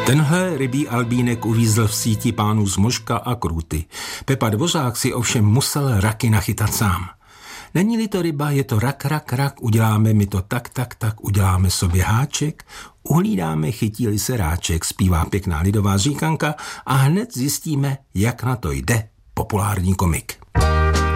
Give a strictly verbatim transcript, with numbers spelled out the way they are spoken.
Tenhle rybí albínek uvízl v síti pánů z Možka a Krůty. Pepa Dvořák si ovšem musel raky nachytat sám. Není-li to ryba, je to rak, rak, rak, uděláme mi to tak, tak, tak, uděláme sobě háček, uhlídáme, chytí-li se ráček, zpívá pěkná lidová říkanka a hned zjistíme, jak na to jde populární komik.